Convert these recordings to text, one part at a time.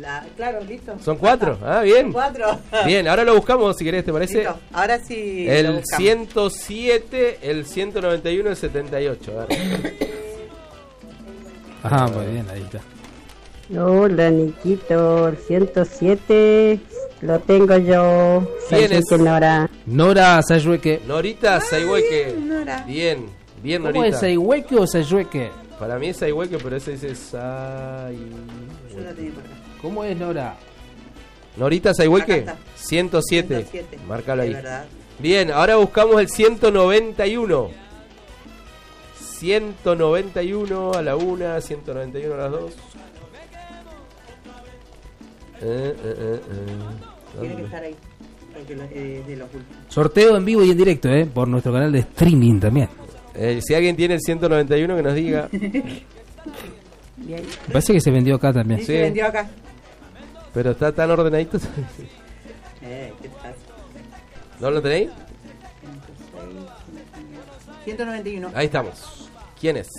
Claro, listo. ¿Son 4? Ah, bien. Son 4. Bien, ahora lo buscamos si querés, ¿te parece? Listo. Ahora sí. El 107, el 191, el 78. A ver. Ajá, muy bien, ahí está. Hola, Niquito, el 107 lo tengo yo. ¿Quién es? Nora. Nora Sayhueque. Norita Sayhueque. Nora. Bien, bien, ¿Cómo Norita. es, Sayhueque o Sayhueque? Para mí es Sayhueque, pero ese dice Say... Yo la tenía por acá. ¿Cómo es, Nora? Norita Sayhueque, Acá está. 107. 107. Márcalo ahí. De verdad. Bien, ahora buscamos el 191. 191 a la 1, 191 a las 2. Tiene que estar ahí. Porque de los últimos. Sorteo en vivo y en directo, por nuestro canal de streaming también. Si alguien tiene el 191 que nos diga. Bien. Me parece que se vendió acá también. Sí, Sí. se vendió acá. Pero está tan ordenadito. ¿Qué tal? ¿No lo tenéis? 191. Ahí estamos. ¿Quién es?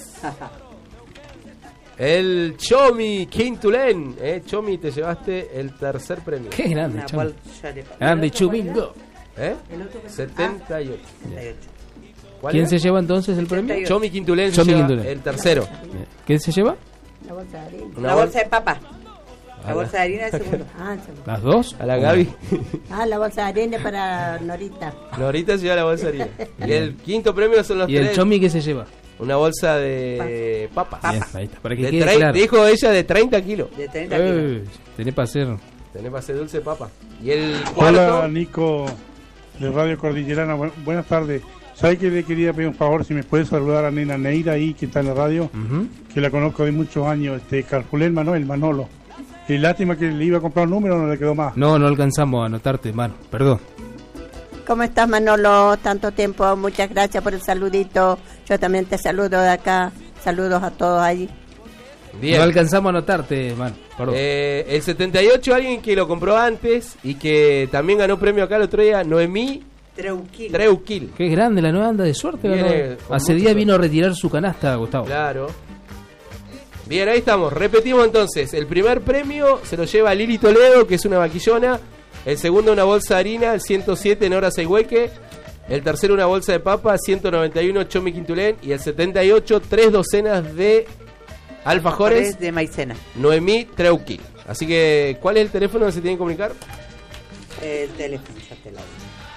El Chomi Quintulén. Chomi, te llevaste el tercer premio. Qué grande, Una chaval. bolsa de papel. Grande ¿El otro cuál Chumingo. ¿Eh? ¿El otro cuál? 78. 78. ¿Cuál ¿Quién era? se lleva entonces el premio? 78. Chomi Quintulén se Chomi lleva Quintulén. el tercero. ¿Quién se lleva? La bolsa de harina. La bolsa de papa. La A bolsa de harina del segundo. Ah, se- ¿Las dos? la Gaby. la bolsa de harina para Norita. Norita se lleva la bolsa de harina. Y el quinto premio son los ¿Y el 3. Chomi qué se lleva? Una bolsa de papas. Bien, ahí está, para que De quede claro. Dijo ella de 30 kilos. De 30 kilos. Tenés para hacer... Tenés para hacer dulce de papa. Y el cuarto. Hola, Nico de Radio Cordillerana. Buenas tardes. ¿Sabes que le quería pedir un favor? Si me puede saludar a Nena Neira ahí, que está en la radio, que la conozco de muchos años. Calculé el Manolo. Y lástima que le iba a comprar un número, no le quedó más. No alcanzamos a anotarte, mano. Perdón. ¿Cómo estás, Manolo? Tanto tiempo. Muchas gracias por el saludito. Yo también te saludo de acá. Saludos a todos allí. Bien. No alcanzamos a anotarte, mano. Perdón. El 78, alguien que lo compró antes y que también ganó premio acá el otro día, Noemí Treuquil. Qué grande la nueva anda de suerte. Viene ¿no? con Hace mucho día vino a retirar su canasta, Gustavo. Claro. Bien, ahí estamos. Repetimos entonces. El primer premio se lo lleva Lili Toledo, que es una vaquillona. El segundo, una bolsa de harina, el 107, Nora Sayhueque. El tercero, una bolsa de papa, 191, Chomi Quintulén. Y el 78, 3 docenas de alfajores de maicena. Noemí Treuquil. Así que, ¿cuál es el teléfono donde se tienen que comunicar? El teléfono, ya te lo digo.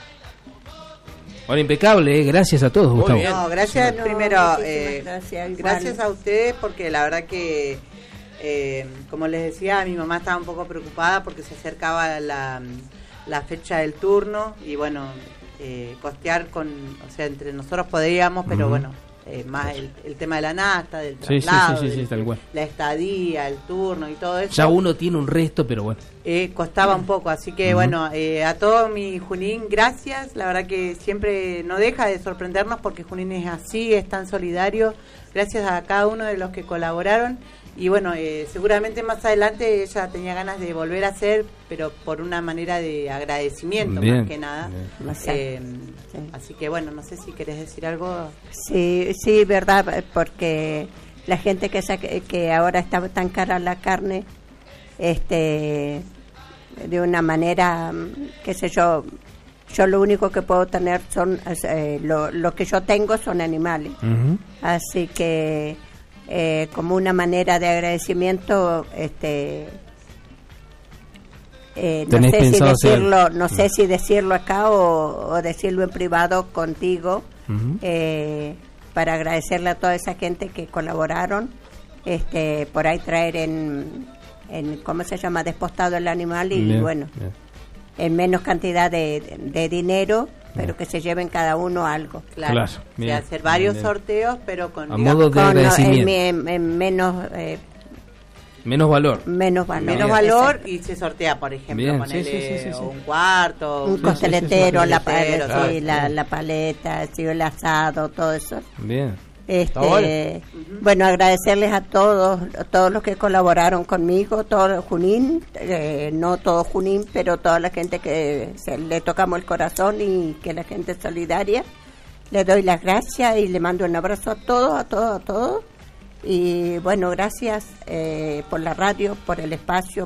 Bueno, impecable, gracias a todos, Gustavo. bien. No, gracias No, primero. muchísimas gracias, igual. Gracias a ustedes porque la verdad que, como les decía, mi mamá estaba un poco preocupada porque se acercaba la fecha del turno y bueno, costear o sea, entre nosotros podríamos, pero bueno, más el tema de la nasta, del Sí, traslado, sí, tal cual. la estadía, el turno y todo eso. Ya uno tiene un resto, pero bueno. Costaba un poco, así que bueno, a todo mi Junín, gracias, la verdad que siempre no deja de sorprendernos porque Junín es así, es tan solidario, gracias a cada uno de los que colaboraron y bueno, seguramente más adelante ella tenía ganas de volver a hacer, pero por una manera de agradecimiento Bien, más que nada. bien. Así que bueno, no sé si querés decir algo. Sí, verdad, porque la gente que ahora está tan cara la carne, de una manera, qué sé yo lo único que puedo tener son, lo que yo tengo son animales. Así que, como una manera de agradecimiento, no sé si decirlo acá o decirlo en privado contigo, para agradecerle a toda esa gente que colaboraron, por ahí traer en ¿cómo se llama? Despostado el animal y bueno, en menos cantidad de dinero, pero que se lleven cada uno algo. Claro, o sea, hacer varios sorteos, pero con modo de agradecimiento. En menos valor. Menos valor y se sortea, por ejemplo, ponele un cuarto, un costeletero, la paleta, el asado, todo eso. Bien. Bueno, agradecerles a todos los que colaboraron conmigo, todo Junín, no todo Junín, pero toda la gente que le tocamos el corazón y que la gente es solidaria. Le doy las gracias y le mando un abrazo a todos. Y bueno, gracias por la radio, por el espacio,